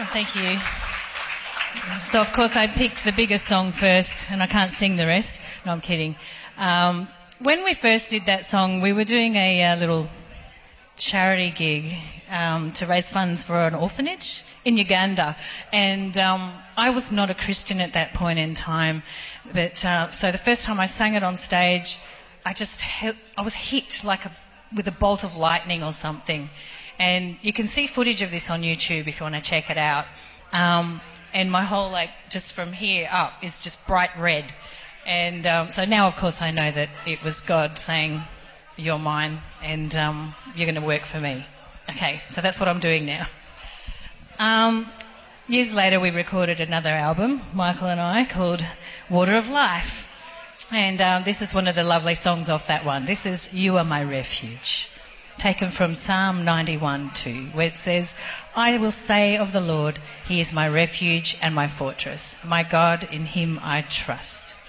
Oh, thank you. So, of course, I picked the biggest song first, and I can't sing the rest. No, I'm kidding. When we first did that song, we were doing a little charity gig to raise funds for an orphanage in Uganda. And I was not a Christian at that point in time. But so the first time I sang it on stage, I was hit with a bolt of lightning or something. And you can see footage of this on YouTube if you want to check it out. And my whole, just from here up is just bright red. And so now, of course, I know that it was God saying, you're mine and you're going to work for me. Okay, so that's what I'm doing now. Years later, we recorded another album, Michael and I, called Water of Life. And this is one of the lovely songs off that one. This is You Are My Refuge, taken from Psalm 91:2, where it says, I will say of the Lord, He is my refuge and my fortress. My God, in Him I trust.